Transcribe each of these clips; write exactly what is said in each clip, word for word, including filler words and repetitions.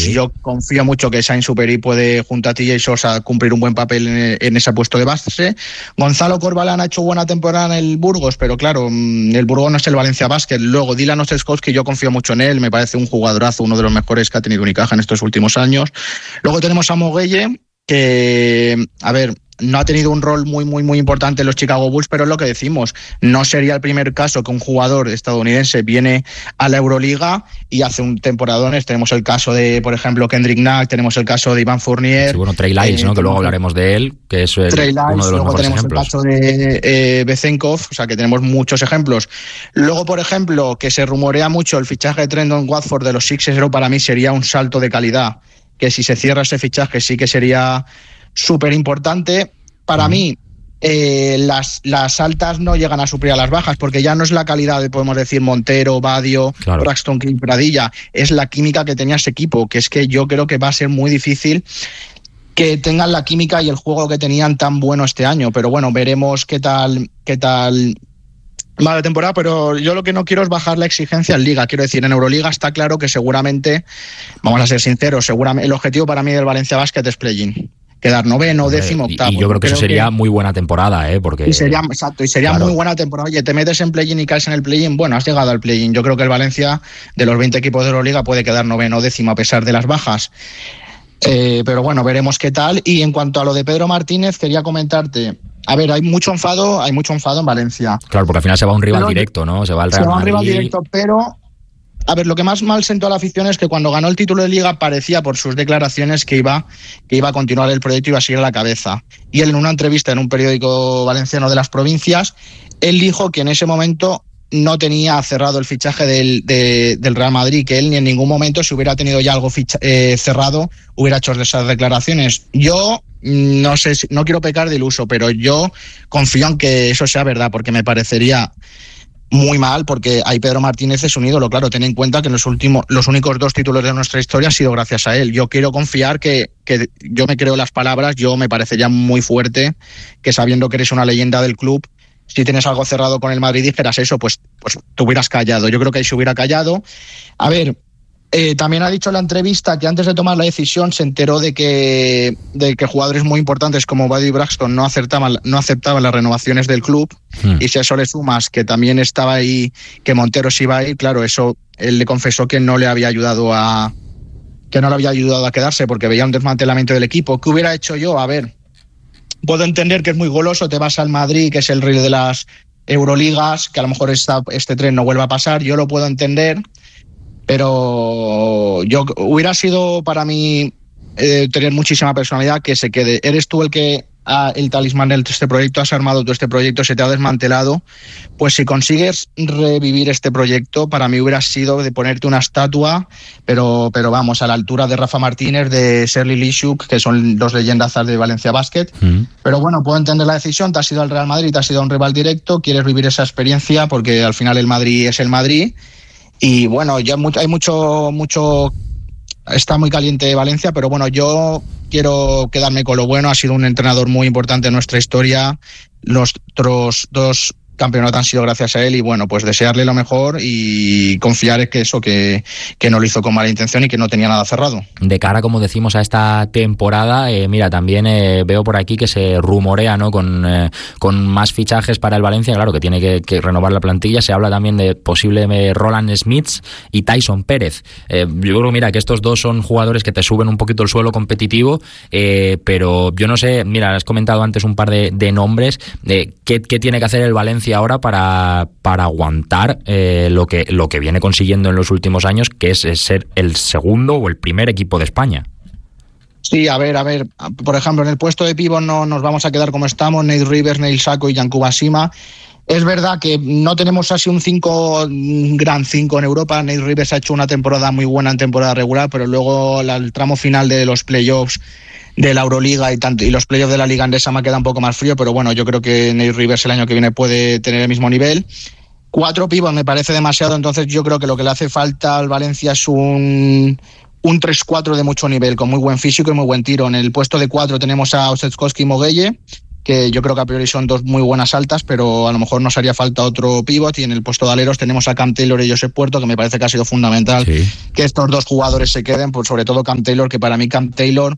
sí. Yo confío mucho que Sainz-Superi puede, junto a T J Sosa, cumplir un buen papel en, en ese puesto de base. Gonzalo Corbalán ha hecho buena temporada en el Burgos, pero claro, el Burgos no es el Valencia Basket. Luego, Dylan Ostrowski, yo confío mucho en él, me parece un jugadorazo, uno de los mejores que ha tenido Unicaja en estos últimos años. Luego tenemos a Moguelle, que, a ver, no ha tenido un rol muy, muy, muy importante en los Chicago Bulls, pero es lo que decimos, no sería el primer caso que un jugador estadounidense viene a la Euroliga y hace un temporadón. Tenemos el caso de, por ejemplo, Kendrick Nunn, tenemos el caso de Ivan Fournier. Sí, bueno, Trey Lyles, eh, ¿no? Que luego hablaremos de él, que es el, Trey Lyles, uno de los luego mejores tenemos ejemplos. El caso de eh, Bezenkov, o sea que tenemos muchos ejemplos. Luego, por ejemplo, que se rumorea mucho el fichaje de Trendon Watford de los Sixers, pero para mí sería un salto de calidad, que si se cierra ese fichaje sí que sería súper importante. Para uh-huh. mí, eh, las, las altas no llegan a suplir a las bajas, porque ya no es la calidad de, podemos decir, Montero, Badio, claro. Braxton King, Pradilla, es la química que tenía ese equipo, que es que yo creo que va a ser muy difícil que tengan la química y el juego que tenían tan bueno este año, pero bueno, veremos qué tal, qué tal va la temporada, pero yo lo que no quiero es bajar la exigencia en Liga. Quiero decir, en Euroliga está claro que seguramente, vamos a ser sinceros, seguramente el objetivo para mí del Valencia Basket es play-in. Quedar noveno, décimo, octavo. Y yo creo que creo eso sería que... muy buena temporada, ¿eh? Porque... Y sería, exacto, y sería claro. muy buena temporada. Oye, te metes en play-in y caes en el play-in, bueno, has llegado al play-in. Yo creo que el Valencia, de los veinte equipos de Euroliga, puede quedar noveno, décimo, a pesar de las bajas. Eh, pero bueno, veremos qué tal. Y en cuanto a lo de Pedro Martínez, quería comentarte... A ver, hay mucho enfado, hay mucho enfado en Valencia. Claro, porque al final se va un rival pero, directo, ¿no? Se va al Real Se va un Madrid. rival directo, pero... A ver, lo que más mal sentó a la afición es que cuando ganó el título de Liga parecía por sus declaraciones que iba, que iba a continuar el proyecto y iba a seguir a la cabeza. Y él en una entrevista en un periódico valenciano de las provincias, él dijo que en ese momento no tenía cerrado el fichaje del, de, del Real Madrid, que él ni en ningún momento, si hubiera tenido ya algo ficha, eh, cerrado, hubiera hecho esas declaraciones. Yo no sé, no quiero pecar de iluso, pero yo confío en que eso sea verdad, porque me parecería... muy mal, porque ahí Pedro Martínez es un ídolo, claro, ten en cuenta que en los últimos, los únicos dos títulos de nuestra historia han sido gracias a él. Yo quiero confiar que, que yo me creo las palabras, yo me parecería muy fuerte que sabiendo que eres una leyenda del club, si tienes algo cerrado con el Madrid y dijeras eso, pues, pues te hubieras callado. Yo creo que ahí se hubiera callado. A ver, Eh, también ha dicho en la entrevista que antes de tomar la decisión se enteró de que, de que jugadores muy importantes como Buddy y Braxton no aceptaban, no aceptaban las renovaciones del club, hmm. y si a eso le sumas que también estaba ahí, que Montero se iba a ir, claro, eso él le confesó que no le había ayudado a que no le había ayudado a quedarse porque veía un desmantelamiento del equipo. ¿Qué hubiera hecho yo? A ver, puedo entender que es muy goloso, te vas al Madrid, que es el rey de las Euroligas, que a lo mejor esta, este tren no vuelva a pasar, yo lo puedo entender. Pero yo hubiera sido para mí eh, tener muchísima personalidad que se quede. Eres tú el que ha, el talismán de este proyecto, has armado tú este proyecto, se te ha desmantelado. Pues si consigues revivir este proyecto, para mí hubiera sido de ponerte una estatua, pero, pero vamos, a la altura de Rafa Martínez, de Shirley Lishuk, que son dos leyendazas de Valencia Basket. Mm. Pero bueno, puedo entender la decisión, te has ido al Real Madrid, te has ido a un rival directo, quieres vivir esa experiencia porque al final el Madrid es el Madrid. Y bueno, ya hay mucho, mucho, está muy caliente Valencia, pero bueno, yo quiero quedarme con lo bueno. Ha sido un entrenador muy importante en nuestra historia. Los otros dos campeonatos han sido gracias a él y bueno, pues desearle lo mejor y confiar en que eso, que, que no lo hizo con mala intención y que no tenía nada cerrado. De cara, como decimos, a esta temporada, eh, mira, también eh, veo por aquí que se rumorea, ¿no?, con, eh, con más fichajes para el Valencia, claro, que tiene que, que renovar la plantilla. Se habla también de posible eh, Roland Smith y Tyson Pérez. Eh, yo creo, mira, que estos dos son jugadores que te suben un poquito el suelo competitivo, eh, pero yo no sé, mira, has comentado antes un par de, de nombres, de qué, qué tiene que hacer el Valencia ahora para, para aguantar eh, lo que lo que viene consiguiendo en los últimos años, que es, es ser el segundo o el primer equipo de España. Sí, a ver, a ver, por ejemplo, en el puesto de pívot no nos vamos a quedar como estamos, Nate Rivers, Neil Sacco y Yankuba Sima. Es verdad que no tenemos así un cinco, un gran cinco en Europa. Nate Rivers ha hecho una temporada muy buena en temporada regular, pero luego la, el tramo final de los playoffs de la Euroliga y, tanto, y los playoffs de la Liga Andesa me queda un poco más frío, pero bueno, yo creo que Nate Rivers el año que viene puede tener el mismo nivel. Cuatro pibos me parece demasiado, entonces yo creo que lo que le hace falta al Valencia es un, un tres cuatro de mucho nivel, con muy buen físico y muy buen tiro. En el puesto de cuatro tenemos a Ostrowski y Moguelle, que yo creo que a priori son dos muy buenas altas, pero a lo mejor nos haría falta otro pívot, y en el puesto de aleros tenemos a Cam Taylor y Josep Puerto, que me parece que ha sido fundamental sí. que estos dos jugadores se queden, pues sobre todo Cam Taylor, que para mí Cam Taylor,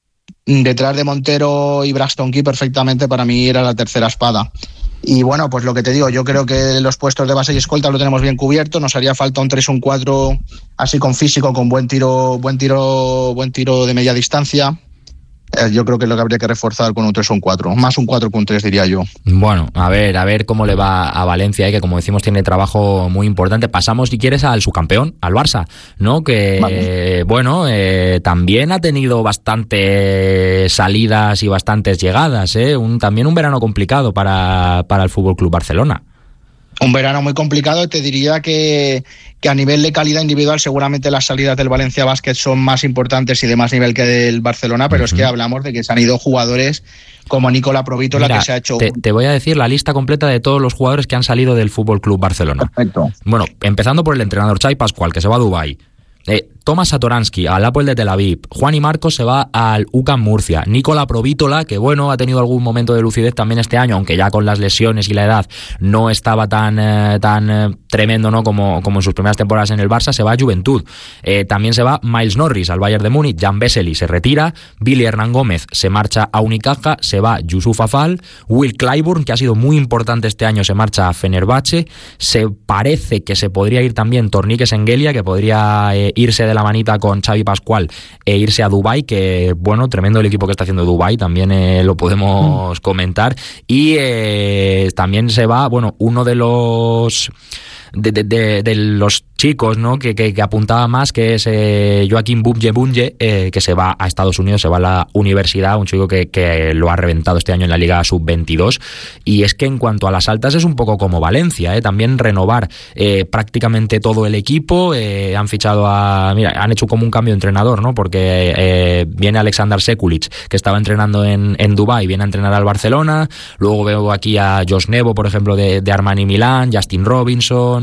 detrás de Montero y Braxton Key, perfectamente para mí era la tercera espada. Y bueno, pues lo que te digo, yo creo que los puestos de base y escolta lo tenemos bien cubierto. Nos haría falta un tres un cuatro así con físico, con buen tiro, buen tiro, buen tiro de media distancia. Eh, yo creo que es lo que habría que reforzar con un tres o un cuatro, más un cuatro con tres diría yo. Bueno, a ver, a ver cómo le va a Valencia, eh, que como decimos tiene trabajo muy importante. Pasamos, si quieres, al subcampeón, al Barça, ¿no? Que, vale. bueno, eh, también ha tenido bastantes salidas y bastantes llegadas, ¿eh? Un, también un verano complicado para, para el F C Barcelona. Un verano muy complicado, te diría que, que a nivel de calidad individual seguramente las salidas del Valencia Basket son más importantes y de más nivel que del Barcelona, pero uh-huh. es que hablamos de que se han ido jugadores como Nicola Provítola, Mira, que se ha hecho... Te, te voy a decir la lista completa de todos los jugadores que han salido del F C Barcelona. Perfecto. Bueno, empezando por el entrenador Xavi Pascual, que se va a Dubái. Eh, Tomás Satoransky al Hapoel de Tel Aviv, Juan y Marcos se va al U C A M Murcia, Nicola Provítola, que bueno, ha tenido algún momento de lucidez también este año, aunque ya con las lesiones y la edad no estaba tan eh, tan eh, tremendo, ¿no? como, como en sus primeras temporadas en el Barça. Se va a Juventud. Eh, también se va Miles Norris al Bayern de Múnich, Jan Vesely se retira, Billy Hernán Gómez se marcha a Unicaja, se va Yusuf Afal, Will Clyburn, que ha sido muy importante este año, se marcha a Fenerbahce. Se parece que se podría ir también Tornique Sengelia, que podría eh, irse de la manita con Xavi Pascual e irse a Dubái, que bueno, tremendo el equipo que está haciendo Dubái, también eh, lo podemos mm. comentar. Y eh, también se va, bueno, uno de los de, de, de, de los chicos, ¿no? que, que, que apuntaba más, que es eh, Joaquín Bunje Bunje, eh, que se va a Estados Unidos, se va a la universidad, un chico que, que lo ha reventado este año en la Liga sub veintidós. Y es que en cuanto a las altas es un poco como Valencia, ¿eh? También renovar eh, prácticamente todo el equipo. Eh, han fichado a... Mira, han hecho como un cambio de entrenador, ¿no? Porque eh, viene Alexander Sekulic, que estaba entrenando en, en Dubái, viene a entrenar al Barcelona. Luego veo aquí a Josh Nebo, por ejemplo, de, de Armani Milán, Justin Robinson.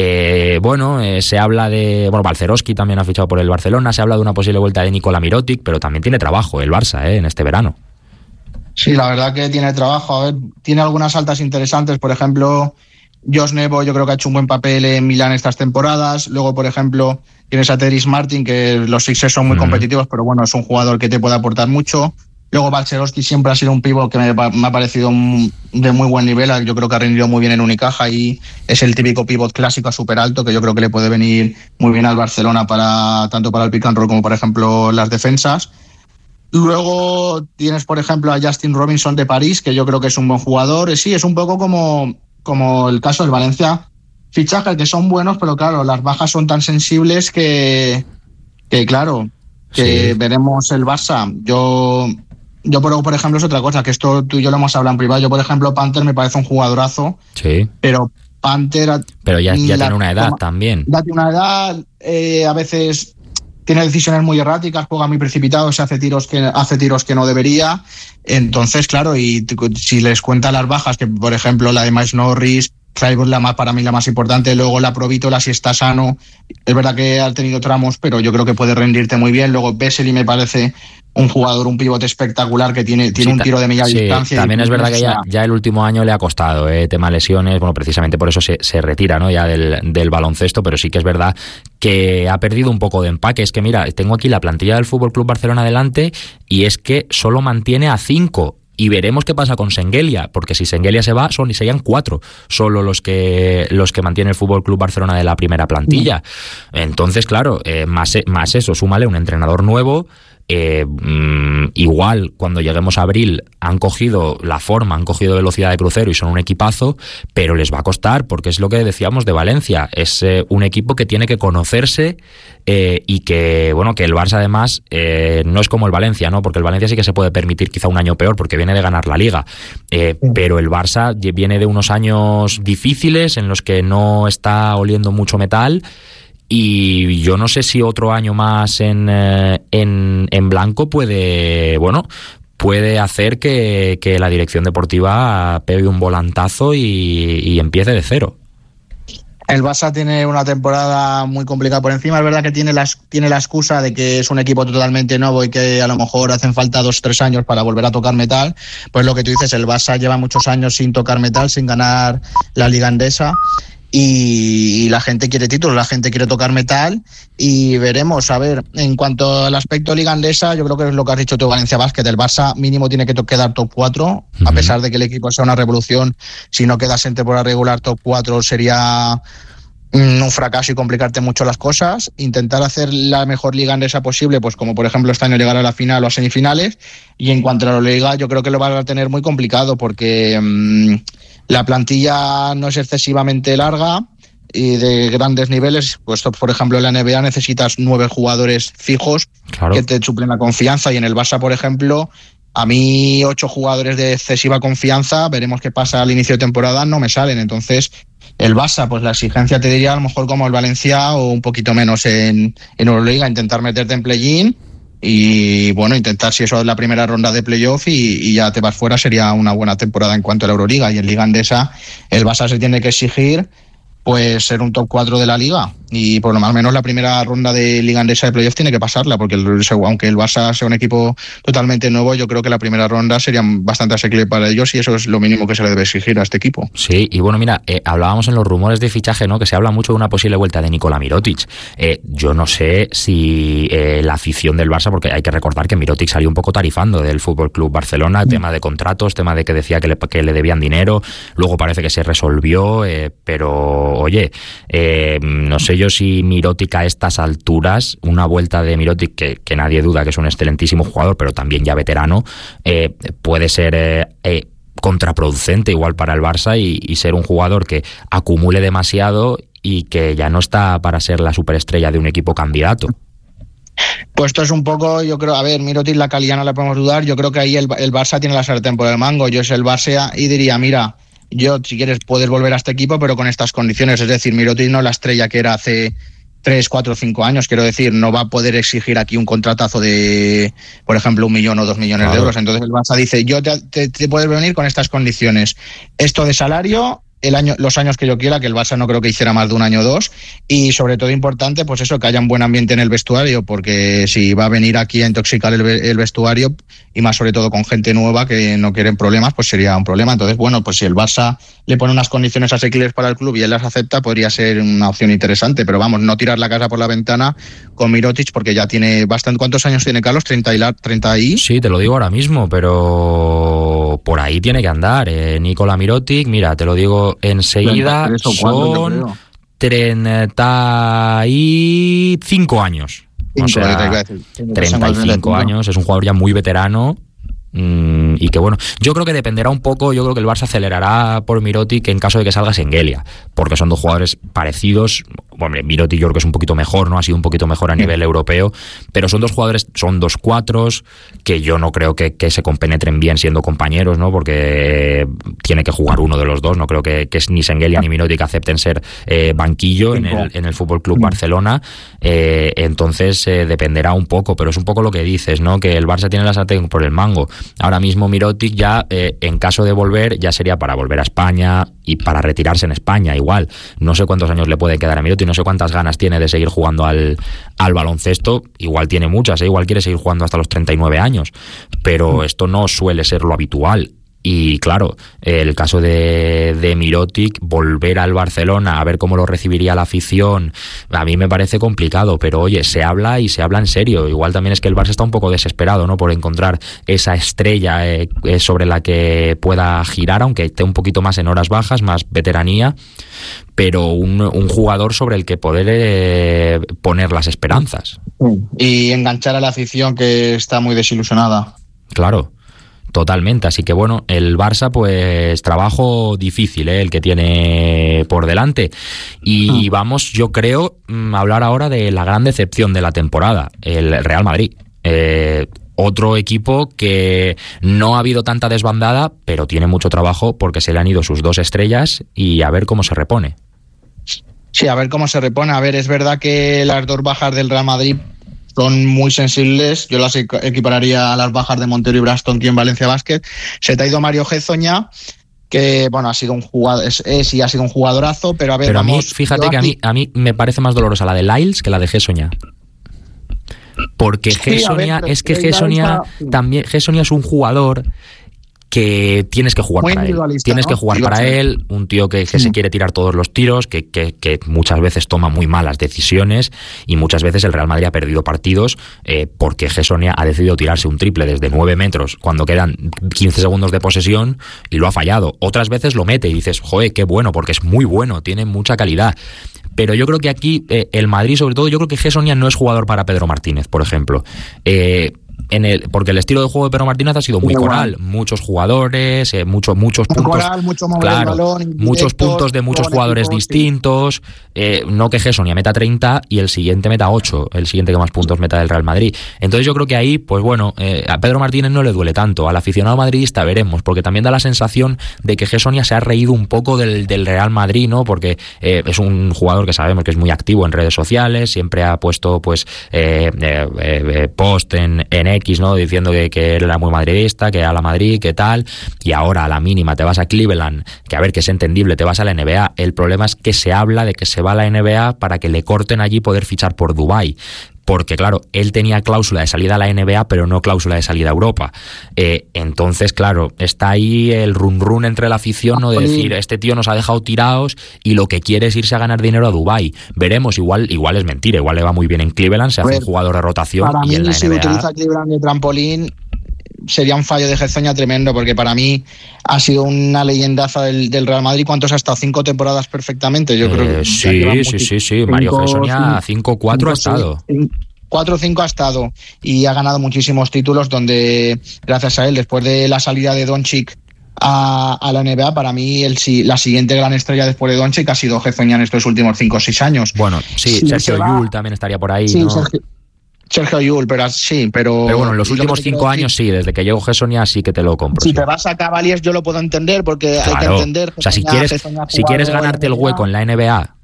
Eh, bueno, eh, se habla de... Bueno, Balcerowski también ha fichado por el Barcelona. Se habla de una posible vuelta de Nikola Mirotic, pero también tiene trabajo el Barça, ¿eh? En este verano. Sí, la verdad que tiene trabajo. A ver, tiene algunas altas interesantes. Por ejemplo, Josh Nebo yo creo que ha hecho un buen papel en Milán estas temporadas. Luego, por ejemplo, tienes a Terry Martin, que los Sixers son muy uh-huh. competitivos, pero bueno, es un jugador que te puede aportar mucho. Luego Balcerowski siempre ha sido un pívot que me, me ha parecido de muy buen nivel. Yo creo que ha rendido muy bien en Unicaja y es el típico pívot clásico súper alto que yo creo que le puede venir muy bien al Barcelona, para tanto para el pick and roll como, por ejemplo, las defensas. Luego tienes, por ejemplo, a Justin Robinson de París, que yo creo que es un buen jugador. Sí, es un poco como, como el caso del Valencia. Fichajes que son buenos, pero claro, las bajas son tan sensibles que, que claro, que sí. Veremos el Barça. Yo... Yo, por, por ejemplo, es otra cosa, que esto tú y yo lo hemos hablado en privado. Yo, por ejemplo, Panther me parece un jugadorazo. Sí. Pero Panther... Pero ya, ya la, tiene una edad toma, también. Ya tiene una edad, eh, a veces tiene decisiones muy erráticas, juega muy precipitado, se hace tiros que hace tiros que no debería. Entonces, claro, y si les cuenta las bajas, que por ejemplo la de Miles Norris, Clyburn, la más, para mí la más importante, luego la Provítola, si está sano, es verdad que ha tenido tramos, pero yo creo que puede rendirte muy bien. Luego Vesely me parece un jugador, un pivote espectacular que tiene, tiene sí, un tiro de media sí, distancia. También es verdad que ya, ya el último año le ha costado, eh, tema lesiones, bueno, precisamente por eso se, se retira, ¿no? Ya del, del baloncesto, pero sí que es verdad que ha perdido un poco de empaque. Es que mira, tengo aquí la plantilla del F C Barcelona delante y es que solo mantiene a cinco. Y veremos qué pasa con Sengelia, porque si Sengelia se va, son y serían cuatro solo los que los que mantiene el F C Barcelona de la primera plantilla. Entonces, claro, eh, más, más eso, súmale un entrenador nuevo. Eh, mmm, igual cuando lleguemos a abril han cogido la forma, han cogido velocidad de crucero y son un equipazo, pero les va a costar, porque es lo que decíamos de Valencia, es eh, un equipo que tiene que conocerse eh, y que, bueno, que el Barça además eh, no es como el Valencia, ¿no? Porque el Valencia sí que se puede permitir quizá un año peor porque viene de ganar la Liga, eh, sí. Pero el Barça viene de unos años difíciles en los que no está oliendo mucho metal. Y yo no sé si otro año más en, en, en blanco puede, bueno, puede hacer que, que la dirección deportiva pegue un volantazo y, y empiece de cero. El Barça tiene una temporada muy complicada por encima. Es verdad que tiene la, tiene la excusa de que es un equipo totalmente nuevo y que a lo mejor hacen falta dos, tres años para volver a tocar metal. Pues lo que tú dices, el Barça lleva muchos años sin tocar metal, sin ganar la Liga Endesa. Y la gente quiere títulos, la gente quiere tocar metal y veremos. A ver, en cuanto al aspecto Liga Endesa, yo creo que es lo que has dicho tú, Valencia Basket. El Barça mínimo tiene que quedar top cuatro, uh-huh. A pesar de que el equipo sea una revolución. Si no quedas en temporada regular top cuatro sería un fracaso y complicarte mucho las cosas. Intentar hacer la mejor Liga Endesa posible, pues como por ejemplo este año llegar a la final o a semifinales. Y en cuanto a la Liga, yo creo que lo van a tener muy complicado porque mmm, la plantilla no es excesivamente larga y de grandes niveles. Pues por ejemplo en la N B A necesitas nueve jugadores fijos, claro, que te suplen la confianza, y en el Barça, por ejemplo, a mí ocho jugadores de excesiva confianza, veremos qué pasa al inicio de temporada, no me salen. Entonces el Barça, pues la exigencia te diría a lo mejor como el Valencia o un poquito menos en, en Euroliga, intentar meterte en play-in y bueno, intentar, si eso es la primera ronda de playoff y, y ya te vas fuera, sería una buena temporada en cuanto a la Euroliga. Y en Liga Endesa el Barça se tiene que exigir pues ser un top cuatro de la Liga, y por lo más menos la primera ronda de Liga Endesa de playoff tiene que pasarla, porque el, aunque el Barça sea un equipo totalmente nuevo, yo creo que la primera ronda sería bastante asequible para ellos, y eso es lo mínimo que se le debe exigir a este equipo. Sí, y bueno, mira, eh, hablábamos en los rumores de fichaje, ¿no?, que se habla mucho de una posible vuelta de Nikola Mirotic. Eh, yo no sé si eh, la afición del Barça, porque hay que recordar que Mirotic salió un poco tarifando del Fútbol Club Barcelona, mm. tema de contratos, tema de que decía que le, que le debían dinero, luego parece que se resolvió, eh, pero oye, eh, no sé yo si Mirotic a estas alturas, una vuelta de Mirotic, que, que nadie duda que es un excelentísimo jugador, pero también ya veterano, eh, puede ser eh, eh, contraproducente igual para el Barça y, y ser un jugador que acumule demasiado y que ya no está para ser la superestrella de un equipo candidato. Pues esto es un poco, yo creo, a ver, Mirotic la calidad no la podemos dudar, yo creo que ahí el, el Barça tiene la sartén por el mango. Yo es el Barça y diría, mira, yo, si quieres, puedes volver a este equipo, pero con estas condiciones. Es decir, Mirotic no es la estrella que era hace tres, cuatro, cinco años. Quiero decir, no va a poder exigir aquí un contratazo de, por ejemplo, un millón o dos millones claro. de euros. Entonces el Barça dice, yo te, te, te puedes venir con estas condiciones. Esto de salario, el año, los años que yo quiera, que el Barça no creo que hiciera más de un año o dos, y sobre todo importante, pues eso, que haya un buen ambiente en el vestuario, porque si va a venir aquí a intoxicar el, el vestuario, y más sobre todo con gente nueva que no quieren problemas, pues sería un problema. Entonces, bueno, pues si el Barça le pone unas condiciones asequibles para el club y él las acepta, podría ser una opción interesante, pero vamos, no tirar la casa por la ventana con Mirotic, porque ya tiene bastante. ¿Cuántos años tiene Carlos? ¿treinta y? La, treinta y... Sí, te lo digo ahora mismo, pero por ahí tiene que andar. Eh, Nikola Mirotic, mira, te lo digo enseguida, son treinta y cinco años. O sea, treinta y cinco años, es un jugador ya muy veterano. Mm, y que bueno, yo creo que dependerá un poco, yo creo que el Barça acelerará por Mirotic en caso de que salga Şengəlia, porque son dos jugadores parecidos. Bueno, Mirotic yo creo que es un poquito mejor, ¿no? Ha sido un poquito mejor a nivel europeo, pero son dos jugadores, son dos cuatros que yo no creo que, que se compenetren bien siendo compañeros, ¿no? Porque tiene que jugar uno de los dos. No creo que, que ni Şengəlia ni Mirotic acepten ser eh, banquillo en el, en el Fútbol Club Barcelona. Eh, entonces eh, dependerá un poco, pero es un poco lo que dices, ¿no? Que el Barça tiene la sartén por el mango. Ahora mismo Mirotic ya, eh, en caso de volver, ya sería para volver a España y para retirarse en España igual. No sé cuántos años le puede quedar a Mirotic, no sé cuántas ganas tiene de seguir jugando al, al baloncesto. Igual tiene muchas, ¿eh? Igual quiere seguir jugando hasta los treinta y nueve años, pero esto no suele ser lo habitual. Y claro, el caso de, de Mirotic, volver al Barcelona, a ver cómo lo recibiría la afición, a mí me parece complicado, pero oye, se habla y se habla en serio. Igual también es que el Barça está un poco desesperado, ¿no?, por encontrar esa estrella eh, sobre la que pueda girar, aunque esté un poquito más en horas bajas, más veteranía, pero un, un jugador sobre el que poder eh, poner las esperanzas. Y enganchar a la afición, que está muy desilusionada. Claro. Totalmente, así que bueno, el Barça pues trabajo difícil, ¿eh? El que tiene por delante. Y mm. vamos, yo creo, a hablar ahora de la gran decepción de la temporada, el Real Madrid. Eh, otro equipo que no ha habido tanta desbandada, pero tiene mucho trabajo porque se le han ido sus dos estrellas y a ver cómo se repone. Sí, a ver cómo se repone. A ver, es verdad que las dos bajas del Real Madrid son muy sensibles. Yo las equipararía a las bajas de Montero y Braston aquí en Valencia Basket. Se te ha ido Mario Hezonja, que bueno, ha sido un jugador, es, es y ha sido un jugadorazo, pero a ver, pero vamos, a mí, fíjate que a mí, a mí me parece más dolorosa la de Lyles que la de Gessonia. Porque sí, Gessonia, ver, es que Gessonia también, Gessonia es un jugador que tienes que jugar Muy para él. Tienes ¿no? que jugar para él, un tío que, que sí. se quiere tirar todos los tiros, que, que, que muchas veces toma muy malas decisiones y muchas veces el Real Madrid ha perdido partidos eh, porque Gessonia ha decidido tirarse un triple desde nueve metros cuando quedan quince segundos de posesión y lo ha fallado. Otras veces lo mete y dices, joder, qué bueno, porque es muy bueno, tiene mucha calidad. Pero yo creo que aquí eh, el Madrid, sobre todo, yo creo que Gessonia no es jugador para Pedro Martínez, por ejemplo. Eh... En el, porque el estilo de juego de Pedro Martínez ha sido muy Igual. coral, muchos jugadores, eh, mucho, muchos muy puntos, coral, mucho claro, el balón, muchos puntos de muchos jugadores equipos, distintos, sí. eh, no que Gessonia meta treinta y el siguiente meta ocho, el siguiente que más puntos meta del Real Madrid. Entonces yo creo que ahí, pues bueno, eh, a Pedro Martínez no le duele tanto, al aficionado madridista veremos, porque también da la sensación de que Gessonia se ha reído un poco del, del Real Madrid, ¿no? Porque eh, es un jugador que sabemos que es muy activo en redes sociales, siempre ha puesto pues eh, eh, eh, post en, en X, ¿no? Diciendo que, que él era muy madridista, que era la Madrid, que tal, y ahora a la mínima te vas a Cleveland, que a ver, que es entendible, te vas a la N B A. El problema es que se habla de que se va a la N B A para que le corten allí poder fichar por Dubái. Porque, claro, él tenía cláusula de salida a la N B A, pero no cláusula de salida a Europa. Eh, entonces, claro, está ahí el run run entre la afición, ¿no? De decir, este tío nos ha dejado tirados y lo que quiere es irse a ganar dinero a Dubái. Veremos, igual igual es mentira, igual le va muy bien en Cleveland, se hace un jugador de rotación para y mí, en la si N B A... utiliza Cleveland de trampolín, sería un fallo de Gessonia tremendo, porque para mí ha sido una leyendaza del, del Real Madrid. ¿Cuántos ha estado? ¿Cinco temporadas perfectamente? Yo eh, creo que sí, sí, sí, sí, Mario Gessonia cinco cuatro ha estado. Cinco, cuatro o cinco ha estado y ha ganado muchísimos títulos donde, gracias a él, después de la salida de Doncic a, a la N B A, para mí el, la siguiente gran estrella después de Doncic ha sido Gessonia en estos últimos cinco o seis años. Bueno, sí, si Sergio Llull también estaría por ahí, sí, ¿no? Sergio, Sergio Llull, pero sí, pero... Pero bueno, en los últimos cinco años sí, desde que llegó Gessonia sí que te lo compro. Si sí. te vas a Cavaliers yo lo puedo entender, porque claro. hay que entender... O sea, si quieres, si quieres ganarte el hueco en la N B A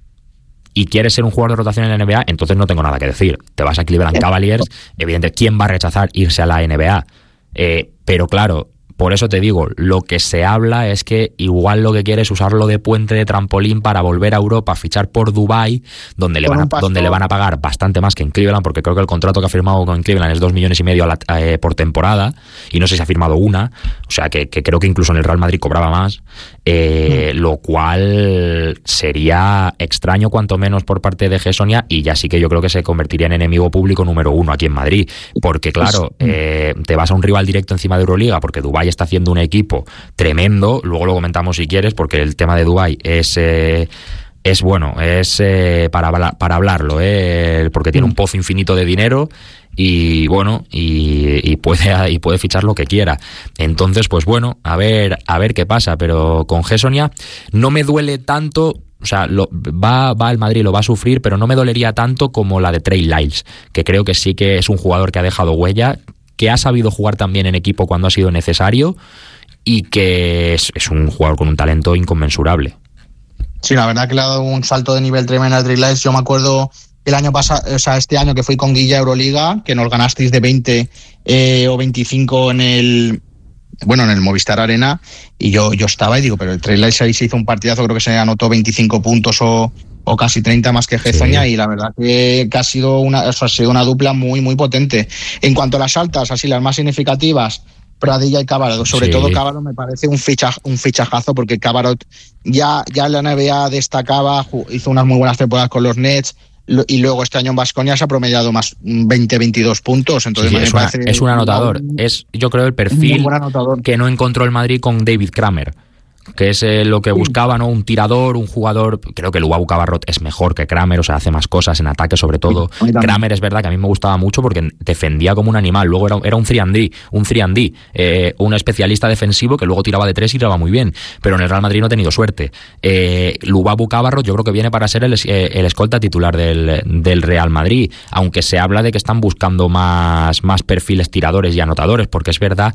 y quieres ser un jugador de rotación en la N B A, entonces no tengo nada que decir. Te vas a Cleveland Cavaliers, evidentemente, ¿quién va a rechazar irse a la N B A? Eh, pero claro, por eso te digo, lo que se habla es que igual lo que quiere es usarlo de puente de trampolín para volver a Europa, fichar por Dubái, donde le, van a, donde le van a pagar bastante más que en Cleveland, porque creo que el contrato que ha firmado con Cleveland es dos millones y medio a la, eh, por temporada, y no sé si ha firmado una, o sea que, que creo que incluso en el Real Madrid cobraba más, eh, mm. lo cual sería extraño cuanto menos por parte de Gessonia, y ya sí que yo creo que se convertiría en enemigo público número uno aquí en Madrid, porque claro, eh, te vas a un rival directo encima de Euroliga, porque Dubái está haciendo un equipo tremendo, luego lo comentamos si quieres, porque el tema de Dubái es eh, es bueno, es eh, para, para hablarlo, eh, porque tiene un pozo infinito de dinero y bueno, y, y puede y puede fichar lo que quiera. Entonces, pues bueno, a ver, a ver qué pasa, pero con Gessonia no me duele tanto. O sea, lo, va, va el Madrid, lo va a sufrir, pero no me dolería tanto como la de Trey Lyles, que creo que sí que es un jugador que ha dejado huella, que ha sabido jugar también en equipo cuando ha sido necesario y que es, es un jugador con un talento inconmensurable. Sí, la verdad que le ha dado un salto de nivel tremendo a Trey Lyles. Yo me acuerdo el año pasado, o sea, este año que fui con Guilla Euroliga, que nos ganasteis de veinte eh, o veinticinco en el bueno, en el Movistar Arena, y yo, yo estaba y digo, pero el Trey Lyles ahí se hizo un partidazo, creo que se anotó veinticinco puntos o o casi treinta más que Gessonia, sí. Y la verdad que, que ha sido una o sea, ha sido una dupla muy muy potente. En cuanto a las altas, así las más significativas, Pradilla y Cabarot, sobre sí. todo Cabarot me parece un ficha, un fichajazo, porque Cabarot ya, ya en la N B A destacaba, hizo unas muy buenas temporadas con los Nets, y luego este año en Baskonia se ha promediado más veinte veintidós puntos, entonces sí, me es, parece una, es un anotador, un, es yo creo el perfil que no encontró el Madrid con David Kramer, que es eh, lo que buscaba, ¿no? Un tirador, un jugador. Creo que Lubabu Cabarrot es mejor que Kramer, o sea, hace más cosas en ataque, sobre todo. Sí, Kramer es verdad que a mí me gustaba mucho porque defendía como un animal. Luego era, era un tres and D, un tres and D, eh, un especialista defensivo que luego tiraba de tres y tiraba muy bien. Pero en el Real Madrid no ha tenido suerte. Eh, Lubabu Cabarrot yo creo que viene para ser el, eh, el escolta titular del, del Real Madrid, aunque se habla de que están buscando más, más perfiles tiradores y anotadores, porque es verdad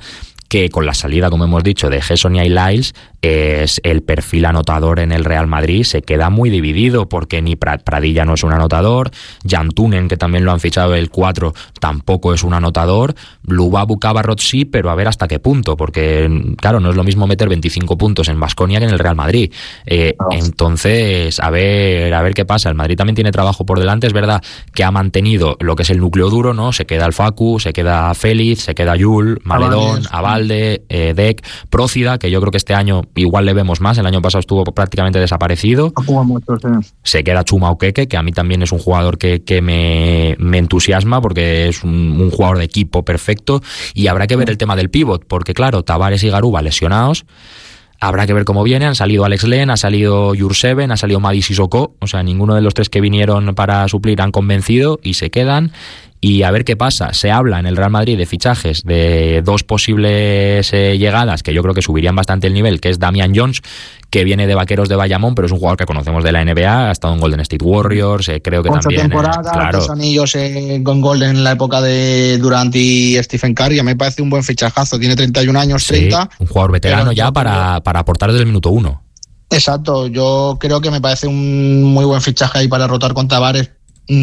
que con la salida, como hemos dicho, de Hessonia y Lyles, es el perfil anotador en el Real Madrid se queda muy dividido, porque ni Pradilla no es un anotador, Jan Tunen, que también lo han fichado el cuatro, tampoco es un anotador, Lubabu Cabarrot sí, pero a ver hasta qué punto, porque claro, no es lo mismo meter veinticinco puntos en Baskonia que en el Real Madrid. Eh, oh. Entonces, a ver, a ver qué pasa. El Madrid también tiene trabajo por delante, es verdad que ha mantenido lo que es el núcleo duro, ¿no? Se queda el Facu, se queda Félix, se queda Yul, Maledón, Aval, de eh, Dec, Prócida, que yo creo que este año igual le vemos más, el año pasado estuvo prácticamente desaparecido. Mucho, sí. Se queda Chuma Ukeke, que a mí también es un jugador que, que me, me entusiasma, porque es un, un jugador de equipo perfecto, y habrá que ver el tema del pívot, porque claro, Tavares y Garuba lesionados, habrá que ver cómo viene. Han salido Alex Len, ha salido Jurseven, ha salido Madi Sissoko, o sea, ninguno de los tres que vinieron para suplir han convencido y se quedan. Y a ver qué pasa. Se habla en el Real Madrid de fichajes de dos posibles eh, llegadas que yo creo que subirían bastante el nivel, que es Damian Jones, que viene de Vaqueros de Bayamón, pero es un jugador que conocemos de la N B A, ha estado en Golden State Warriors, eh, creo que Ocho también... temporadas, eh, claro. dos anillos eh, con Golden en la época de Durant y Stephen Curry, a mí me parece un buen fichajazo, tiene treinta y un años, sí, treinta. Un jugador veterano ya para, para aportar desde el minuto uno. Exacto, yo creo que me parece un muy buen fichaje ahí para rotar con Tavares.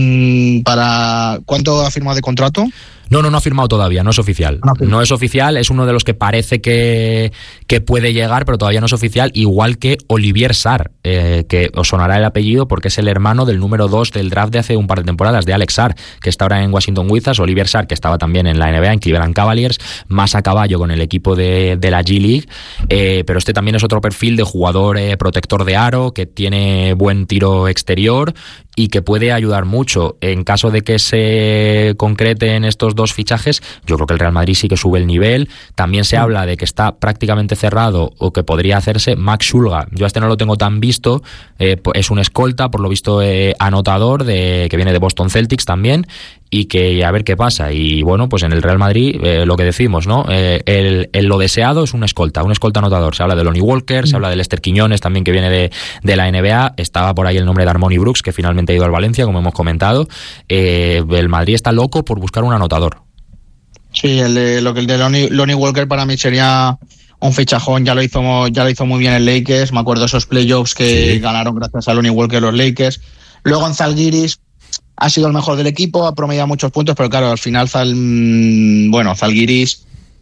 Para ¿cuánto ha firmado de contrato? No, no, no ha firmado todavía, no es oficial. No, no es oficial, es uno de los que parece que, que puede llegar, pero todavía no es oficial, igual que Olivier Sarr, eh, que os sonará el apellido porque es el hermano del número dos del draft de hace un par de temporadas, de Alex Sarr, que está ahora en Washington Wizards. Olivier Sarr, que estaba también en la N B A, en Cleveland Cavaliers, más a caballo con el equipo de, de la G League, eh, pero este también es otro perfil de jugador eh, protector de aro, que tiene buen tiro exterior y que puede ayudar mucho. En caso de que se concreten estos dos fichajes, yo creo que el Real Madrid sí que sube el nivel. También se habla de que está prácticamente cerrado o que podría hacerse Max Schulga. Yo a este no lo tengo tan visto, eh, es un escolta, por lo visto eh, anotador, de, que viene de Boston Celtics también, y que a ver qué pasa. Y bueno, pues en el Real Madrid eh, lo que decimos, ¿no? Eh, el, el lo deseado es un escolta, un escolta anotador. Se habla de Lonnie Walker, mm. se habla de Lester Quiñones también, que viene de, de la N B A. Estaba por ahí el nombre de Harmony Brooks, que finalmente ha ido al Valencia, como hemos comentado. Eh, el Madrid está loco por buscar un anotador. Sí, el de, lo que el de Lonnie, Lonnie Walker para mí sería un fichajón. Ya lo hizo, ya lo hizo muy bien el Lakers. Me acuerdo esos playoffs que sí. ganaron gracias a Lonnie Walker los Lakers. Luego en Zalgiris ha sido el mejor del equipo, ha promediado muchos puntos, pero claro, al final Zal, bueno, Zalgiris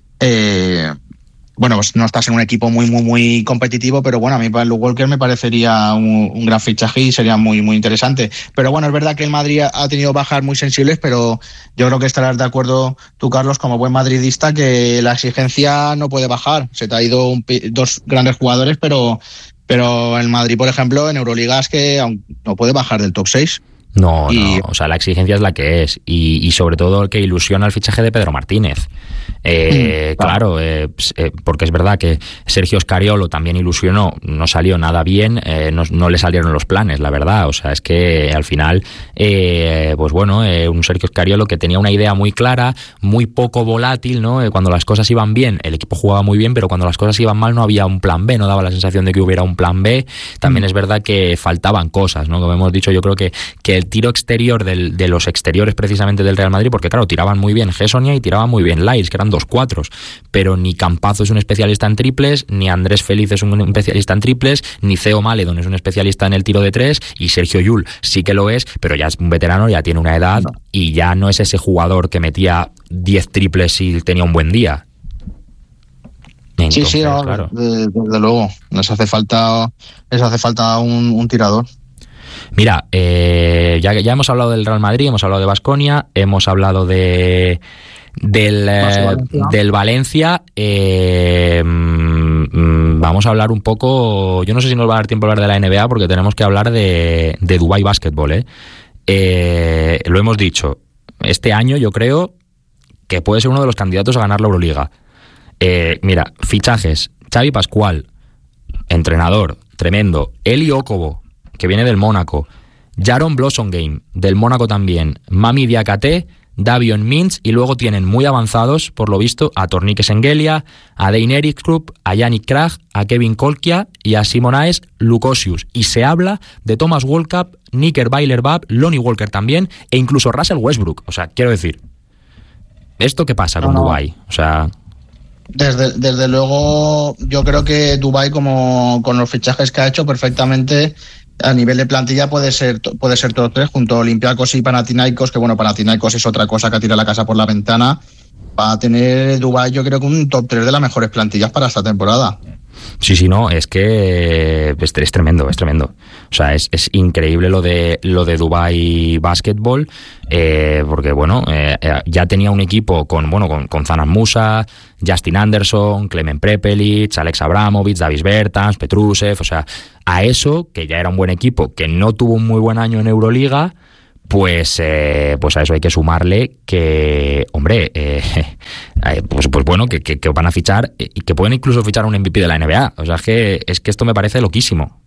eh, bueno, pues no estás en un equipo muy, muy, muy competitivo, pero bueno, a mí para Luke Walker me parecería un, un gran fichaje y sería muy, muy interesante. Pero bueno, es verdad que el Madrid ha tenido bajas muy sensibles, pero yo creo que estarás de acuerdo tú, Carlos, como buen madridista, que la exigencia no puede bajar. Se te ha ido un, dos grandes jugadores, pero, pero el Madrid, por ejemplo, en Euroliga es que no puede bajar del top seis. No, y... no, o sea, la exigencia es la que es, y, y sobre todo que ilusiona el fichaje de Pedro Martínez. Eh, mm, claro, eh, eh, porque es verdad que Sergio Scariolo también ilusionó, no salió nada bien, eh, no, no le salieron los planes, la verdad. O sea, es que al final, eh, pues bueno, eh, un Sergio Scariolo que tenía una idea muy clara, muy poco volátil, ¿no? Eh, cuando las cosas iban bien, el equipo jugaba muy bien, pero cuando las cosas iban mal no había un plan B, no daba la sensación de que hubiera un plan B. También mm. es verdad que faltaban cosas, ¿no? Como hemos dicho, yo creo que, que el tiro exterior del, de los exteriores precisamente del Real Madrid, porque claro, tiraban muy bien Hessonia y tiraban muy bien Lyles, que eran dos cuatros, pero ni Campazzo es un especialista en triples, ni Andrés Félix es un especialista en triples, ni Theo Maledon es un especialista en el tiro de tres, y Sergio Yul sí que lo es, pero ya es un veterano, ya tiene una edad, no. y ya no es ese jugador que metía diez triples si tenía un buen día. Entonces, sí, sí, no, claro. desde, desde luego, les hace falta, les hace falta un, un tirador. Mira, eh, ya, ya hemos hablado del Real Madrid, hemos hablado de Baskonia, hemos hablado de del, eh, Valencia. del Valencia. Eh, mm, vamos a hablar un poco, yo no sé si nos va a dar tiempo a hablar de la N B A, porque tenemos que hablar de, de Dubai Basketball. ¿eh? Eh, lo hemos dicho, este año yo creo que puede ser uno de los candidatos a ganar la Euroliga. Eh, mira, fichajes: Xavi Pascual, entrenador, tremendo. Eli Okobo, que viene del Mónaco. Jaron Blossomgame, del Mónaco también. Mami Diakate, Davion Mintz, y luego tienen muy avanzados, por lo visto, a Tornike Sengelia, a Dein Erikstrup, a Yannick Krag, a Kevin Kolkia y a Simonaes Lukosius. Y se habla de Thomas Walkup, Nicker Bailer-Bab, Lonnie Walker también, e incluso Russell Westbrook. O sea, quiero decir, ¿esto qué pasa con no, no. Dubái? O sea... Desde, desde luego, yo creo que Dubái, como con los fichajes que ha hecho, perfectamente a nivel de plantilla puede ser puede ser top tres, junto a Olympiacos y Panathinaikos, que bueno, Panathinaikos es otra cosa que tira la casa por la ventana. Va a tener Dubái, yo creo que un top tres de las mejores plantillas para esta temporada. Sí, sí, no, es que es, es tremendo, es tremendo. O sea, es, es increíble lo de lo de Dubai Basketball, eh, porque bueno, eh, ya tenía un equipo con bueno con, con Zanan Musa, Justin Anderson, Klemen Prepelic, Alex Abramovich, Davis Bertans, Petrusev, o sea, a eso, que ya era un buen equipo, que no tuvo un muy buen año en Euroliga, pues eh, pues a eso hay que sumarle que, hombre, eh, pues, pues bueno, que, que, que van a fichar y que pueden incluso fichar a un M V P de la N B A. O sea, es que, es que esto me parece loquísimo.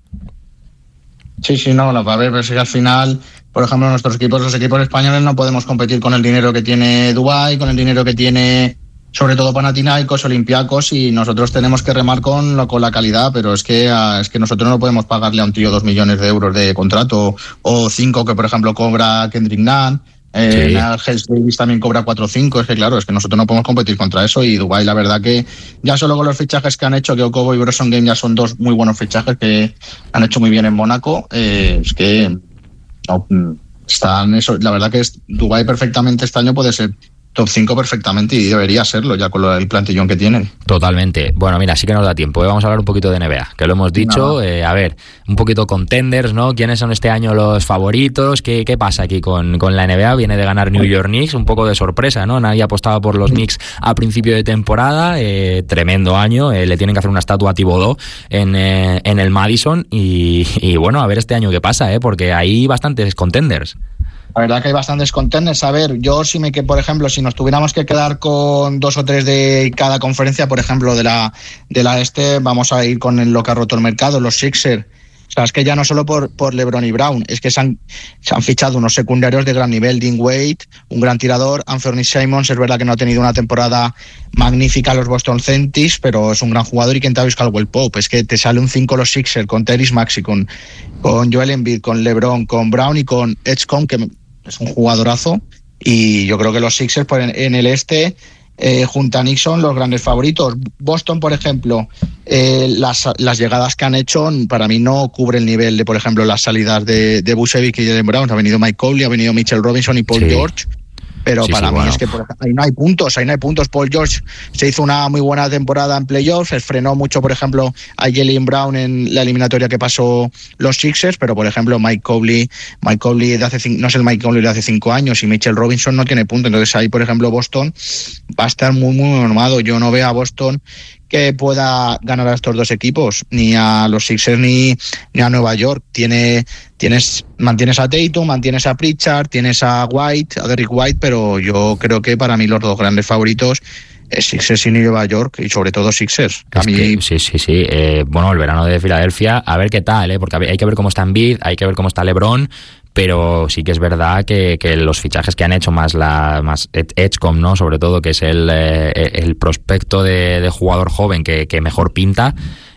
Sí, sí, no, a ver, pero si al final, por ejemplo, nuestros equipos, los equipos españoles, no podemos competir con el dinero que tiene Dubái, con el dinero que tiene sobre todo Panathinaikos, Olympiacos, y nosotros tenemos que remar con, con la calidad, pero es que es que nosotros no podemos pagarle a un tío dos millones de euros de contrato, o cinco que por ejemplo cobra Kendrick Nunn, eh, sí. Hales Davis también cobra cuatro o cinco, es que claro, es que nosotros no podemos competir contra eso, y Dubái la verdad que ya solo con los fichajes que han hecho, que Okobo y Bronson Game ya son dos muy buenos fichajes que han hecho muy bien en Mónaco, eh, es que no, están eso, la verdad que es, Dubái perfectamente este año puede ser top cinco perfectamente, y debería serlo ya con el plantillón que tienen. Totalmente. Bueno, mira, sí que nos da tiempo, ¿eh? Vamos a hablar un poquito de N B A, que lo hemos dicho. Eh, a ver, un poquito contenders, ¿no? ¿Quiénes son este año los favoritos? ¿Qué, qué pasa aquí con, con la N B A? Viene de ganar New York Knicks, un poco de sorpresa, ¿no? Nadie apostaba por los Knicks a principio de temporada. Eh, tremendo año. Eh, le tienen que hacer una estatua a Thibodeau en, eh, en el Madison. Y, y bueno, a ver este año qué pasa, ¿eh? Porque hay bastantes contenders. La verdad que hay bastantes contenders. A ver, yo sí me que, por ejemplo, si nos tuviéramos que quedar con dos o tres de cada conferencia, por ejemplo, de la de la este, vamos a ir con lo que ha roto el mercado, los Sixers. O sea, es que ya no solo por, por LeBron y Brown, es que se han, se han fichado unos secundarios de gran nivel. Dean Wade, un gran tirador. Anthony Simons, es verdad que no ha tenido una temporada magnífica los Boston Celtics, pero es un gran jugador. Y Kentavious Caldwell-Pope, es que te sale un cinco los Sixers con Tyrese Maxey, con, con Joel Embiid, con LeBron, con Brown y con Edgecombe, que es un jugadorazo. Y yo creo que los Sixers pues, en, en el este, eh, junto a Knicks, son los grandes favoritos. Boston, por ejemplo, eh, las, las llegadas que han hecho para mí no cubre el nivel de, por ejemplo, las salidas de, de Vucevic y de Brown. Ha venido Mike Conley, ha venido Mitchell Robinson y Paul sí. George. Pero sí, para sí, mí bueno. es que por ejemplo, ahí no hay puntos, ahí no hay puntos. Paul George se hizo una muy buena temporada en playoffs, frenó mucho, por ejemplo, a Jaylen Brown en la eliminatoria que pasó los Sixers, pero por ejemplo Mike Conley, Mike Conley de hace no es el Mike Conley de hace cinco años, y Mitchell Robinson no tiene puntos. Entonces ahí, por ejemplo, Boston va a estar muy muy normado. Yo no veo a Boston que pueda ganar a estos dos equipos, ni a los Sixers ni, ni a Nueva York. Tiene, tienes, mantienes a Tatum, mantienes a Pritchard, tienes a White, a Derrick White, pero yo creo que para mí los dos grandes favoritos es Sixers y Nueva York, y sobre todo Sixers. A mí... que, sí, sí, sí. Eh, bueno, el verano de Filadelfia, a ver qué tal, ¿eh? Porque hay que ver cómo está Embiid, hay que ver cómo está LeBron, pero sí que es verdad que, que los fichajes que han hecho, más la más Edgecombe, ¿no? Sobre todo, que es el, eh, el prospecto de, de jugador joven que, que mejor pinta,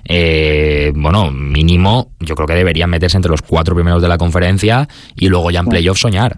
eh, bueno, mínimo, yo creo que deberían meterse entre los cuatro primeros de la conferencia y luego ya en playoff soñar.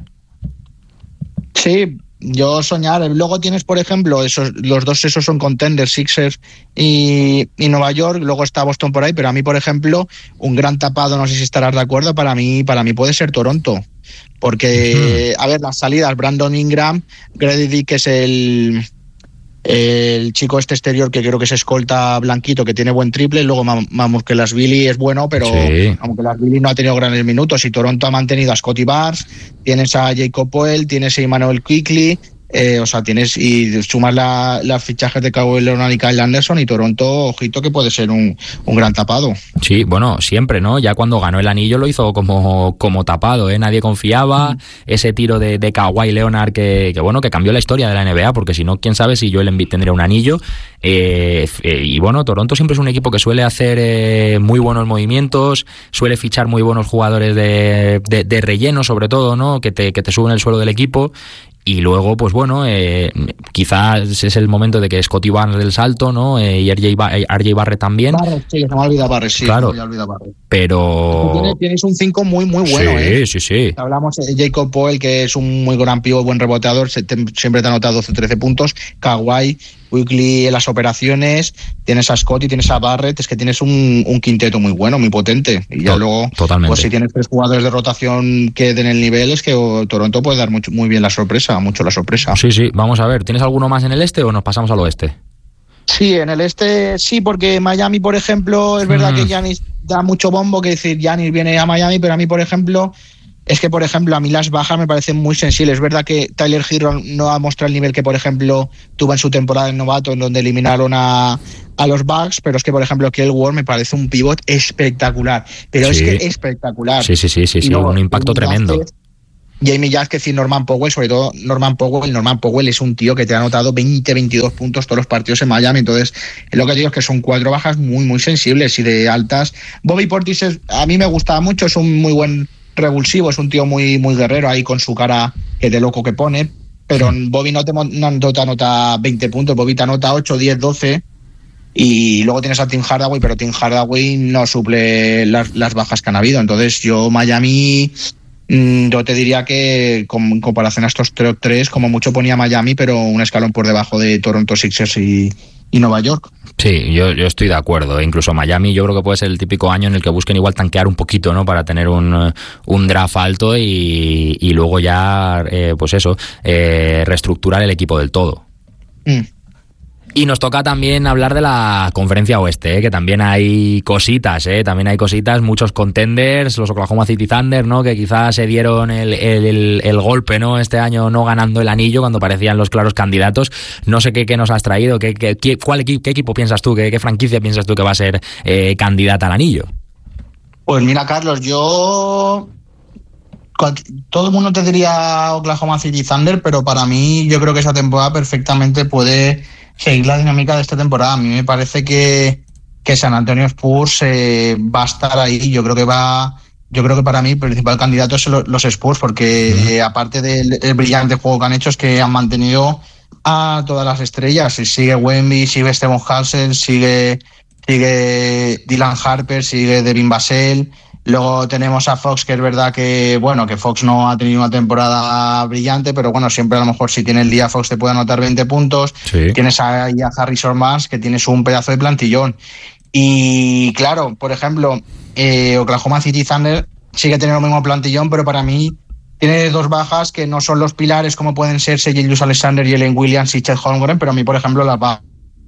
Sí, yo soñar. Luego tienes, por ejemplo, esos, los dos esos son contenders, Sixers y, y Nueva York. Luego está Boston por ahí, pero a mí, por ejemplo, un gran tapado, no sé si estarás de acuerdo, para mí, para mí puede ser Toronto. Porque, uh-huh. a ver, las salidas, Brandon Ingram, Grady Dick, que es el, el chico este exterior que creo que es escolta blanquito, que tiene buen triple, y luego Mamukelashvili es bueno, pero sí. Mamukelashvili no ha tenido grandes minutos, y Toronto ha mantenido a Scotty Barnes, tienes a Jacob Poeltl, tienes a Emmanuel Quickley, eh, o sea, tienes, y sumas la, las fichajes de Kawhi Leonard y Kyle Anderson, y Toronto, ojito que puede ser un, un gran tapado. Sí, bueno, siempre, ¿no? Ya cuando ganó el anillo lo hizo como, como tapado, ¿eh? Nadie confiaba, mm. ese tiro de, de Kawhi Leonard que, que, bueno, que cambió la historia de la N B A, porque si no, quién sabe si Joel Embiid tendría un anillo. Eh, eh, y bueno, Toronto siempre es un equipo que suele hacer eh, muy buenos movimientos, suele fichar muy buenos jugadores de, de, de relleno, sobre todo, ¿no? Que te, que te suben el suelo del equipo. Y luego, pues bueno, eh, quizás es el momento de que Scotty Barnes del salto, ¿no? Eh, y R J, Ba- R J Barrett también. Barrett, sí, se me ha olvidado Barrett, sí. Claro, se me olvidado Barrett. Pero... Tienes, tienes un cinco muy, muy bueno, sí, ¿eh? Sí, sí, sí. Hablamos de Jacob Poeltl, que es un muy gran pívot, buen reboteador, se te, siempre te ha anotado doce trece puntos. Kawhi, Quickly en las operaciones, tienes a Scott y tienes a Barrett, es que tienes un, un quinteto muy bueno, muy potente. Y ya luego, Totalmente. Pues si tienes tres jugadores de rotación que den el nivel, es que Toronto puede dar mucho, muy bien la sorpresa, mucho la sorpresa. Sí, sí, vamos a ver, ¿tienes alguno más en el este o nos pasamos al oeste? Sí, en el este sí, porque Miami, por ejemplo, es verdad mm. que Giannis da mucho bombo, que decir, Giannis viene a Miami, pero a mí, por ejemplo, es que, por ejemplo, a mí las bajas me parecen muy sensibles. Es verdad que Tyler Herro no ha mostrado el nivel que, por ejemplo, tuvo en su temporada en novato, en donde eliminaron a, a los Bucks, pero es que, por ejemplo, Kell Ward me parece un pivot espectacular, pero sí. es que espectacular. Sí, sí, sí, sí, sí luego, un impacto tremendo. Hace, Jamie Jazz y Norman Powell, sobre todo Norman Powell. Norman Powell es un tío que te ha anotado veinte, veintidós puntos todos los partidos en Miami. Entonces, lo que digo es que son cuatro bajas muy, muy sensibles y de altas. Bobby Portis es, a mí me gustaba mucho, es un muy buen revulsivo, es un tío muy, muy guerrero ahí con su cara que de loco que pone. Pero sí. Bobby no te, no te anota veinte puntos, Bobby te anota ocho, diez, doce. Y luego tienes a Tim Hardaway, pero Tim Hardaway no suple las, las bajas que han habido. Entonces, yo, Miami. Yo te diría que con, en comparación a estos tres, como mucho ponía Miami, pero un escalón por debajo de Toronto Sixers y, y Nueva York. Sí, yo, yo estoy de acuerdo. Incluso Miami yo creo que puede ser el típico año en el que busquen igual tanquear un poquito, ¿no? Para tener un, un draft alto y, y luego ya, eh, pues eso, eh, reestructurar el equipo del todo. Mm. Y nos toca también hablar de la Conferencia Oeste, ¿eh? Que también hay cositas, ¿eh? También hay cositas, muchos contenders, los Oklahoma City Thunder, ¿no? Que quizás se dieron el, el, el, el golpe, ¿no? Este año no ganando el anillo cuando parecían los claros candidatos. No sé qué, qué nos has traído, qué, qué, qué, cuál, qué equipo piensas tú, qué, qué franquicia piensas tú que va a ser eh, candidata al anillo. Pues mira, Carlos, yo... todo el mundo te diría Oklahoma City Thunder, pero para mí yo creo que esa temporada perfectamente puede seguir la dinámica de esta temporada. A mí me parece que, que San Antonio Spurs eh, va a estar ahí. Yo creo que va, yo creo que para mí el principal candidato es los Spurs, porque uh-huh. eh, aparte del brillante juego que han hecho, es que han mantenido a todas las estrellas. Sigue Wemby, sigue Steven Hassel, sigue, sigue Dylan Harper, sigue Devin Vassell. Luego tenemos a Fox, que es verdad que, bueno, que Fox no ha tenido una temporada brillante, pero bueno, siempre a lo mejor si tiene el día Fox te puede anotar veinte puntos. Sí. Tienes a, a Harrison Barnes, que tienes un pedazo de plantillón. Y claro, por ejemplo, eh, Oklahoma City Thunder sigue teniendo el mismo plantillón, pero para mí tiene dos bajas que no son los pilares como pueden ser Shai Gilgeous-Alexander y Ellen Williams y Chet Holmgren, pero a mí, por ejemplo, las bajas.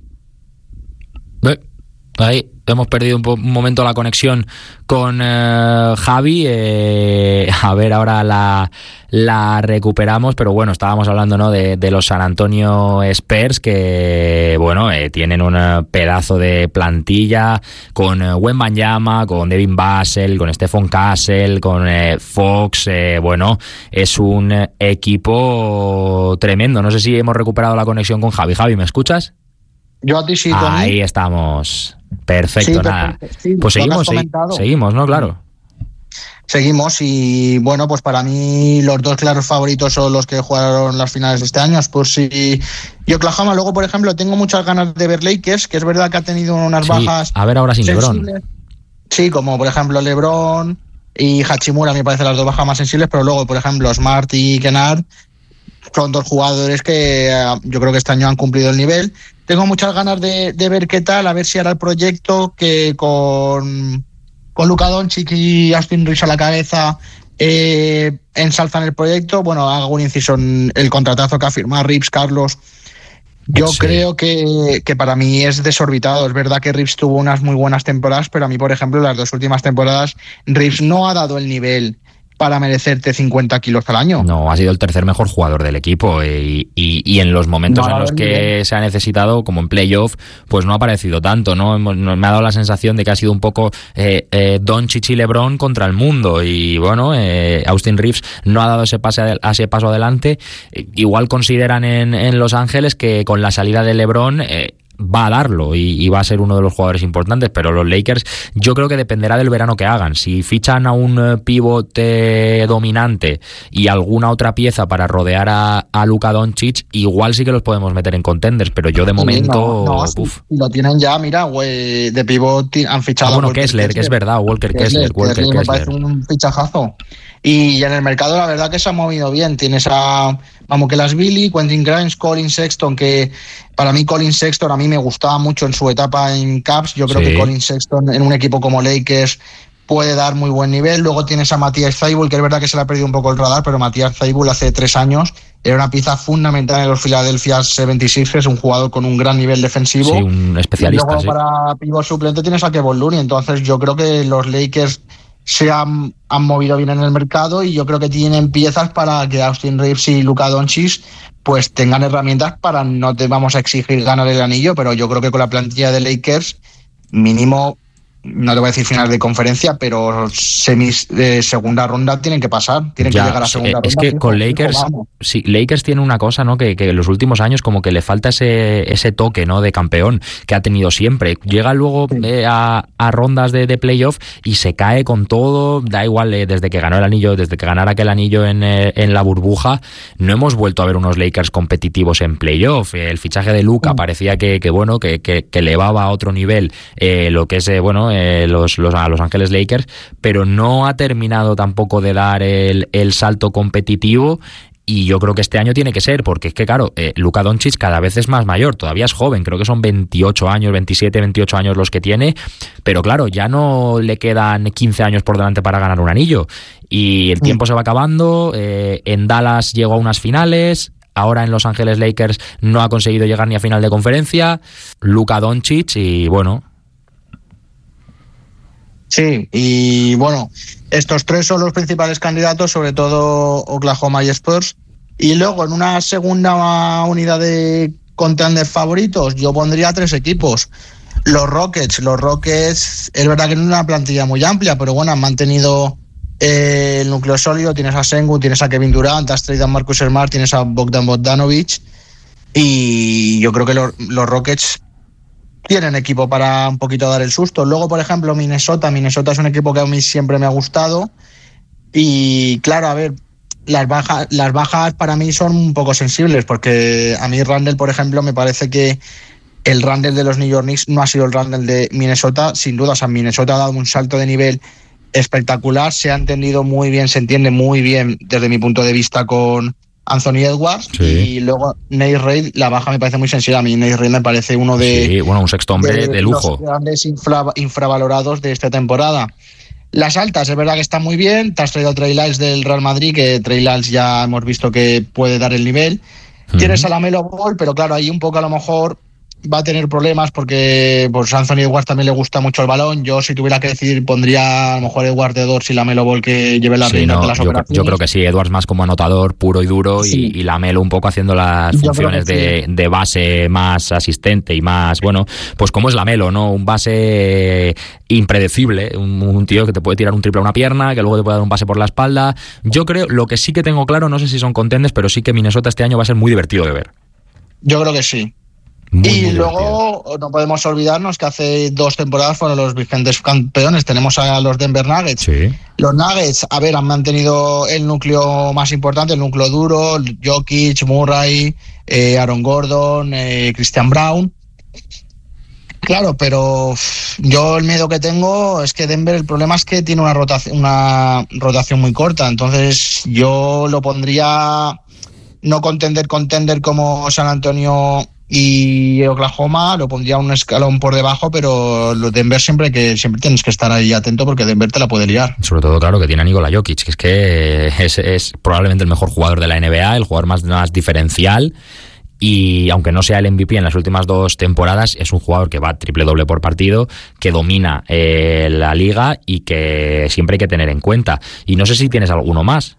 Ahí hemos perdido un, po- un momento la conexión con eh, Javi. Eh, a ver, ahora la, la recuperamos, pero bueno, estábamos hablando, ¿no? de, de los San Antonio Spurs, que bueno, eh, tienen un pedazo de plantilla con eh, Wembanyama, con Devin Vassell, con Stephon Castle, con eh, Fox. Eh, bueno, es un equipo tremendo. No sé si hemos recuperado la conexión con Javi. Javi, ¿me escuchas? Yo a ti sí, Tony. Ahí estamos. Perfecto, sí, nada. Sí, pues seguimos, sí, seguimos, ¿no? Claro. Seguimos y bueno, pues para mí los dos claros favoritos son los que jugaron las finales de este año, pues sí. Y Oklahoma, luego por ejemplo, tengo muchas ganas de ver Lakers, que es verdad que ha tenido unas sí, bajas. A ver ahora sin LeBron. Sí, como por ejemplo LeBron y Hachimura, me parecen las dos bajas más sensibles, pero luego por ejemplo Smart y Kennard son dos jugadores que uh, yo creo que este año han cumplido el nivel. Tengo muchas ganas de, de ver qué tal, a ver si hará el proyecto que con, con Luka Doncic y Austin Reeves a la cabeza eh, ensalzan el proyecto. Bueno, hago un inciso en el contratazo que ha firmado Reeves, Carlos. Yo sí. creo que, que para mí es desorbitado. Es verdad que Reeves tuvo unas muy buenas temporadas, pero a mí, por ejemplo, las dos últimas temporadas, Reeves no ha dado el nivel para merecerte cincuenta kilos al año. No, ha sido el tercer mejor jugador del equipo y, y, y en los momentos no, en los que bien. se ha necesitado, como en playoff, pues no ha aparecido tanto, ¿no? Me ha dado la sensación de que ha sido un poco eh, eh, Doncic y LeBron contra el mundo y bueno, eh, Austin Reeves no ha dado ese, pase, ese paso adelante. Igual consideran en, en Los Ángeles que con la salida de LeBron eh, va a darlo y, y va a ser uno de los jugadores importantes, pero los Lakers yo creo que dependerá del verano que hagan. Si fichan a un pivote dominante y alguna otra pieza para rodear a, a Luka Doncic, igual sí que los podemos meter en contenders, pero yo de sí, momento no, no, uf. lo tienen ya, mira, güey, de pivot han fichado ah, bueno, Kessler, Kessler, que es verdad, Walker Kessler, Kessler, Walker Kessler, Kessler. me parece un fichajazo. Y en el mercado la verdad que se ha movido bien. Tienes a Billy, Quentin Grimes, Colin Sexton, que para mí Colin Sexton a mí me gustaba mucho en su etapa en Cavs. Yo creo sí. que Colin Sexton en un equipo como Lakers puede dar muy buen nivel. Luego tienes a Matías Thybulle, que es verdad que se le ha perdido un poco el radar, pero Matías Thybulle hace tres años era una pieza fundamental en los Philadelphia setenta y seis, que es un jugador con un gran nivel defensivo. Sí, un especialista. Y luego sí. para pivot suplente tienes a Kevon Looney. Entonces yo creo que los Lakers se han, han movido bien en el mercado y yo creo que tienen piezas para que Austin Reeves y Luka Doncic pues tengan herramientas para, no te vamos a exigir ganar el anillo, pero yo creo que con la plantilla de Lakers mínimo, no te voy a decir final de conferencia, pero semis de segunda ronda tienen que pasar, tienen ya, que llegar a segunda es ronda. Es que con Lakers, sí, Lakers tiene una cosa, ¿no? Que, que en los últimos años como que le falta ese, ese toque, ¿no? De campeón que ha tenido siempre. Llega luego sí. eh, a, a rondas de, de playoff y se cae con todo, da igual, eh, desde que ganó el anillo, desde que ganara aquel anillo en, eh, en la burbuja, no hemos vuelto a ver unos Lakers competitivos en playoff. El fichaje de Luka sí. parecía que, que bueno, que, que, que elevaba a otro nivel eh, lo que es, eh, bueno, eh, los, los a Los Ángeles Lakers, pero no ha terminado tampoco de dar el, el salto competitivo. Y yo creo que este año tiene que ser, porque es que, claro, eh, Luka Doncic cada vez es más mayor, todavía es joven, creo que son veintiocho años, veintisiete, veintiocho años los que tiene, pero claro, ya no le quedan quince años por delante para ganar un anillo. Y el tiempo se va acabando, eh, en Dallas llegó a unas finales, ahora en Los Ángeles Lakers no ha conseguido llegar ni a final de conferencia, Luka Doncic y bueno... Sí, y bueno, estos tres son los principales candidatos, sobre todo Oklahoma y Spurs. Y luego en una segunda unidad de contenders favoritos, yo pondría tres equipos. Los Rockets, los Rockets, es verdad que no es una plantilla muy amplia, pero bueno, han mantenido eh, el núcleo sólido. Tienes a Sengun, tienes a Kevin Durant, has traído a Marcus Smart, tienes a Bogdan Bogdanovic. Y yo creo que los, los Rockets tienen equipo para un poquito dar el susto. Luego, por ejemplo, Minnesota. Minnesota es un equipo que a mí siempre me ha gustado. Y claro, a ver, las bajas, las bajas para mí son un poco sensibles, porque a mí Randle, por ejemplo, me parece que el Randle de los New York Knicks no ha sido el Randle de Minnesota, sin duda. O sea, Minnesota ha dado un salto de nivel espectacular, se ha entendido muy bien, se entiende muy bien desde mi punto de vista con Anthony Edwards, sí. Y luego Nate Reid, la baja me parece muy sensible. A mí Nate Reid me parece uno de, sí, bueno, un sexto hombre de, de lujo, los grandes infra, infravalorados de esta temporada. Las altas, es verdad que están muy bien. Te has traído a Trey Lyles del Real Madrid, que Trey Lyles ya hemos visto que puede dar el nivel. Uh-huh. Tienes a LaMelo Ball, pero claro, ahí un poco a lo mejor va a tener problemas, porque pues Anthony Edwards también le gusta mucho el balón. Yo, si tuviera que decidir, pondría a lo mejor Edwards de Dors y LaMelo Ball que lleve las sí, riendas no, de las yo, operaciones. Yo creo que sí, Edwards más como anotador puro y duro, sí. y, y LaMelo un poco haciendo las yo funciones de, sí. de base más asistente y más, bueno, pues como es LaMelo, ¿no? Un base impredecible, un, un tío que te puede tirar un triple a una pierna, que luego te puede dar un pase por la espalda. Yo creo, lo que sí que tengo claro, no sé si son contenders, pero sí que Minnesota este año va a ser muy divertido de ver. Yo creo que sí. Muy, y muy luego divertido. No podemos olvidarnos que hace dos temporadas fueron los vigentes campeones. Tenemos a los Denver Nuggets. Sí. Los Nuggets, a ver, han mantenido el núcleo más importante, el núcleo duro, Jokic, Murray, eh, Aaron Gordon, eh, Christian Brown. Claro, pero yo el miedo que tengo es que Denver, el problema es que tiene una rotación, una rotación muy corta. Entonces yo lo pondría no contender, contender como San Antonio y Oklahoma, lo pondría un escalón por debajo, pero los Denver siempre que siempre tienes que estar ahí atento, porque Denver te la puede liar. Sobre todo, claro, que tiene a Nikola Jokic, que es que es, es probablemente el mejor jugador de la N B A, el jugador más, más diferencial, y aunque no sea el M V P en las últimas dos temporadas, es un jugador que va triple doble por partido, que domina eh, la liga y que siempre hay que tener en cuenta. Y no sé si tienes alguno más.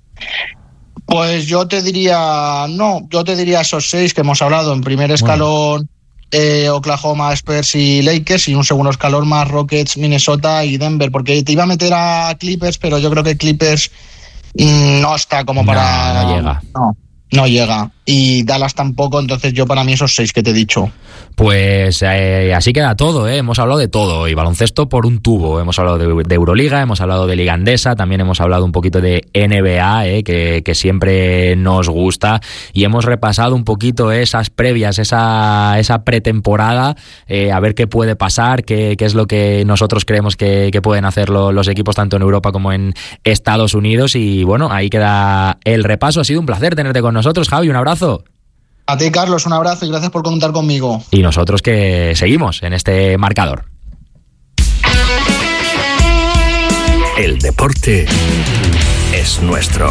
Pues yo te diría, no, yo te diría esos seis que hemos hablado. En primer escalón, bueno. eh, Oklahoma, Spurs y Lakers, y un segundo escalón más Rockets, Minnesota y Denver, porque te iba a meter a Clippers, pero yo creo que Clippers mmm, no está como para... No, no llega. No, no llega. y Dallas tampoco, entonces yo para mí esos seis que te he dicho. Pues eh, así queda todo, ¿eh? Hemos hablado de todo, y baloncesto por un tubo. Hemos hablado de, de Euroliga, hemos hablado de Liga Endesa, también hemos hablado un poquito de N B A, ¿eh? que, que siempre nos gusta, y hemos repasado un poquito esas previas, esa, esa pretemporada, eh, a ver qué puede pasar, qué, qué es lo que nosotros creemos que, que pueden hacer lo, los equipos tanto en Europa como en Estados Unidos. Y bueno, ahí queda el repaso. Ha sido un placer tenerte con nosotros, Javi, un abrazo. A ti, Carlos, un abrazo y gracias por contar conmigo. Y nosotros que seguimos en este marcador. El deporte es nuestro.